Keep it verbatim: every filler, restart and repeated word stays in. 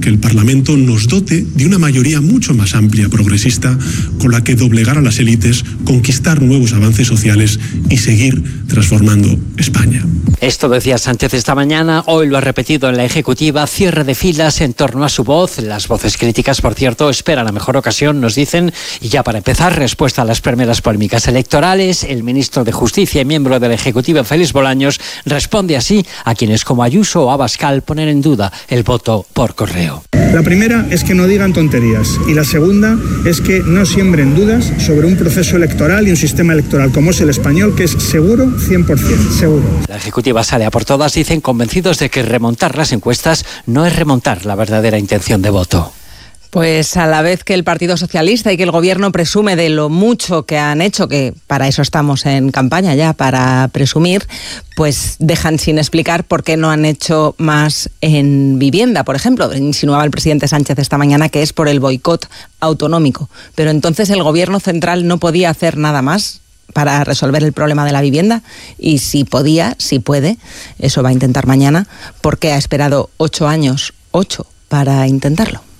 que el Parlamento nos dote de una mayoría mucho más amplia, progresista, con la que doblegar a las élites, conquistar nuevos avances sociales y seguir transformando España. Esto decía Sánchez esta mañana, hoy lo ha repetido en la Ejecutiva, cierre de filas en torno a su voz. Las voces críticas, por cierto, esperan la mejor ocasión, nos dicen. Y ya para empezar, respuesta a las primeras polémicas electorales, el ministro de Justicia y miembro de la Ejecutiva, Félix Bolaños, responde así a quienes como Ayuso o Abascal ponen en duda el voto por correo. La primera es que no digan tonterías y la segunda es que no siembren dudas sobre un proceso electoral y un sistema electoral como es el español, que es seguro, cien por ciento seguro. La Ejecutiva sale a por todas, dicen, convencidos de que remontar las encuestas no es remontar la verdadera intención de voto. Pues a la vez que el Partido Socialista y que el Gobierno presume de lo mucho que han hecho, que para eso estamos en campaña ya, para presumir, pues dejan sin explicar por qué no han hecho más en vivienda. Por ejemplo, insinuaba el presidente Sánchez esta mañana que es por el boicot autonómico. Pero entonces el Gobierno central no podía hacer nada más para resolver el problema de la vivienda, y si podía, si puede, eso va a intentar mañana, porque ha esperado ocho años, ocho, para intentarlo.